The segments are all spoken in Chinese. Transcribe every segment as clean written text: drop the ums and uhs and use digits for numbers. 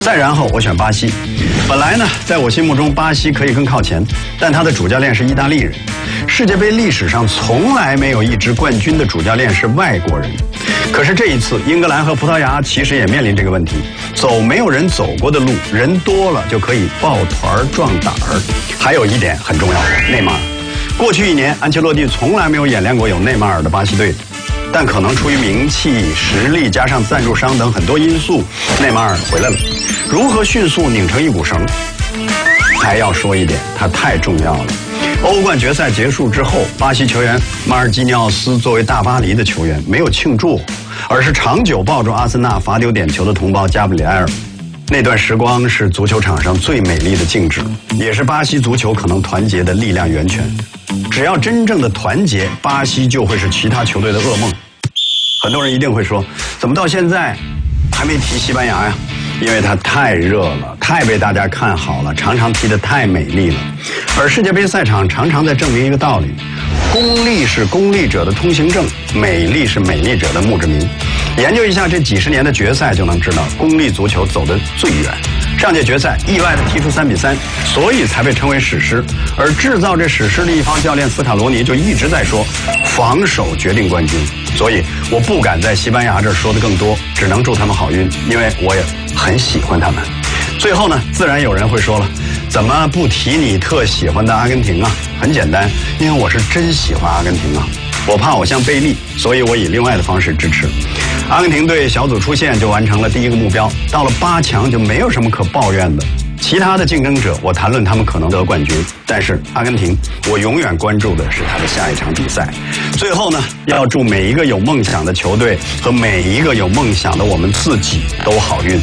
再然后我选巴西。本来呢，在我心目中巴西可以更靠前，但他的主教练是意大利人。世界杯历史上从来没有一支冠军的主教练是外国人。可是这一次，英格兰和葡萄牙其实也面临这个问题，走没有人走过的路，人多了就可以抱团壮胆儿。还有一点很重要，内马尔。过去1年，安切洛蒂从来没有演练过有内马尔的巴西队。但可能出于名气、实力加上赞助商等很多因素，内马尔回来了。如何迅速拧成一股绳？还要说一点，他太重要了。欧冠决赛结束之后，巴西球员马尔基尼奥斯作为大巴黎的球员没有庆祝，而是长久抱住阿森纳罚丢点球的同胞加布里埃尔。那段时光是足球场上最美丽的静止，也是巴西足球可能团结的力量源泉。只要真正的团结，巴西就会是其他球队的噩梦。很多人一定会说，怎么到现在还没提西班牙呀？因为它太热了，太被大家看好了，常常踢得太美丽了。而世界杯赛场常常在证明一个道理：功利是功利者的通行证，美丽是美丽者的墓志铭。研究一下这几十年的决赛，就能知道功利足球走得最远。上届决赛意外地踢出3比3，所以才被称为史诗。而制造这史诗的一方教练斯卡罗尼就一直在说，防守决定冠军。所以我不敢在西班牙这儿说的更多，只能祝他们好运，因为我也很喜欢他们。最后呢，自然有人会说了，怎么不提你特喜欢的阿根廷啊？很简单，因为我是真喜欢阿根廷啊。我怕我像贝利，所以我以另外的方式支持。阿根廷队小组出线就完成了第一个目标，到了8强就没有什么可抱怨的。其他的竞争者，我谈论他们可能得冠军，但是阿根廷，我永远关注的是他的下一场比赛。最后呢，要祝每一个有梦想的球队和每一个有梦想的我们自己都好运。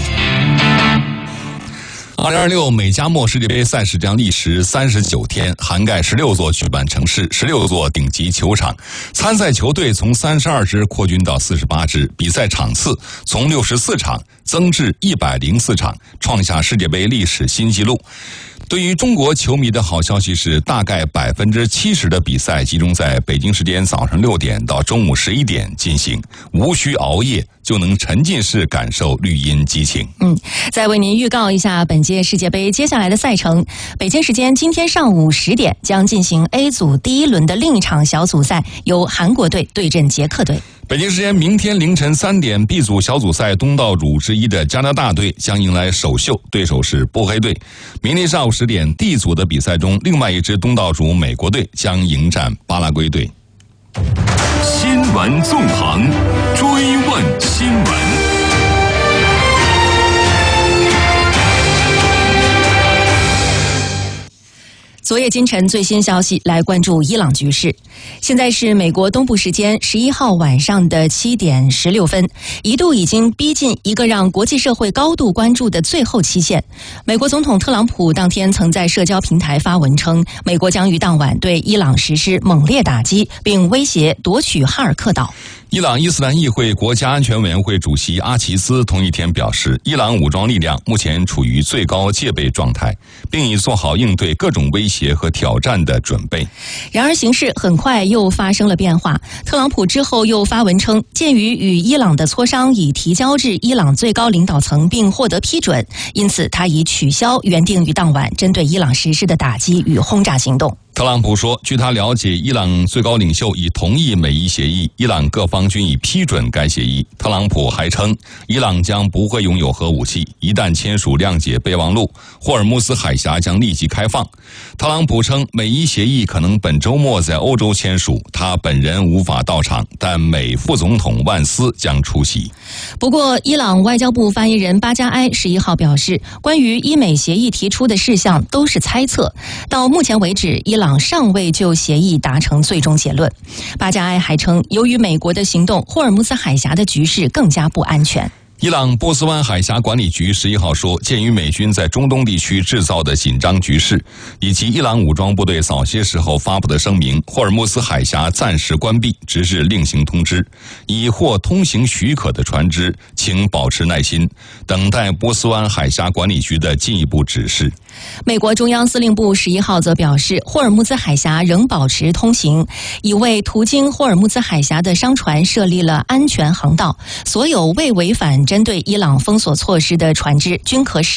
2026美加墨世界杯赛事将历时39天，涵盖16座举办城市、16座顶级球场。参赛球队从32支扩军到48支，比赛场次从64场增至104场，创下世界杯历史新纪录。对于中国球迷的好消息是，大概70%的比赛集中在北京时间早上6点到中午11点进行，无需熬夜就能沉浸式感受绿茵激情。 再为您预告一下本届世界杯接下来的赛程。北京时间今天上午10点将进行 A 组第1轮的另一场小组赛，由韩国队对阵捷克队。 北京时间明天凌晨3点 ，B 组小组赛东道主之一的加拿大队将迎来首秀，对手是波黑队。明天上午10点 ，D 组的比赛中，另外一支东道主美国队将迎战巴拉圭队。 新闻纵横，追问新闻。 昨夜今晨最新消息，来关注伊朗局势。现在是美国东部时间11号晚上的7点16分，一度已经逼近一个让国际社会高度关注的最后期限。美国总统特朗普当天曾在社交平台发文称，美国将于当晚对伊朗实施猛烈打击，并威胁夺取哈尔克岛。 伊朗伊斯兰议会国家安全委员会主席阿齐斯同一天表示，伊朗武装力量目前处于最高戒备状态，并已做好应对各种威胁和挑战的准备。 然而形势很快又发生了变化，特朗普之后又发文称，鉴于与伊朗的磋商已提交至伊朗最高领导层并获得批准，因此他已取消原定于当晚针对伊朗实施的打击与轰炸行动。 特朗普说，据他了解，伊朗最高领袖已同意美伊协议，伊朗各方均已批准该协议。特朗普还称，伊朗将不会拥有核武器，一旦签署谅解备忘录，霍尔木斯海峡将立即开放。特朗普称，美伊协议可能本周末在欧洲签署，他本人无法到场，但美副总统万斯将出席。 不过，伊朗外交部发言人巴加埃11号表示，关于伊美协议提出的事项都是猜测，到目前为止，伊朗尚未就协议达成最终结论。巴加埃还称，由于美国的行动，霍尔木兹海峡的局势更加不安全。 伊朗波斯湾海峡管理局11号说，鉴于美军在中东地区制造的紧张局势，以及伊朗武装部队早些时候发布的声明，霍尔木斯海峡暂时关闭，直至另行通知。已获通行许可的船只，请保持耐心，等待波斯湾海峡管理局的进一步指示。 美国中央司令部11号则表示，霍尔木兹海峡仍保持通行，已为途经霍尔木兹海峡的商船设立了安全航道，所有未违反针对伊朗封锁措施的船只均可使